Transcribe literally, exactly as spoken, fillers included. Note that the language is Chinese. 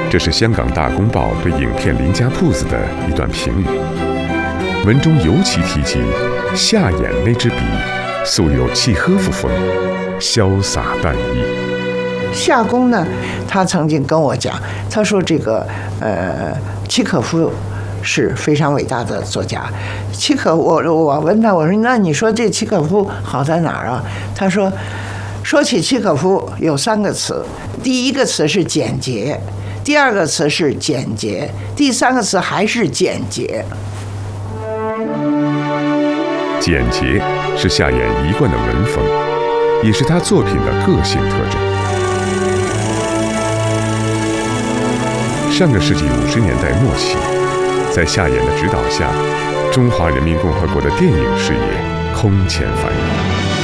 这是香港《大公报》对影片《林家铺子》的一段评语，文中尤其提及夏衍那支笔素有契诃夫风，潇洒淡逸。 夏公呢，他曾经跟我讲，他说这个呃契诃夫是非常伟大的作家。契诃，我我问他，我说那你说这契诃夫好在哪儿啊？他说，说起契诃夫有三个词，第一个词是简洁，第二个词是简洁，第三个词还是简洁。 简洁是夏衍一贯的文风，也是他作品的个性特征。上个世纪五十年代末期，在夏衍的指导下，中华人民共和国的电影事业空前繁荣。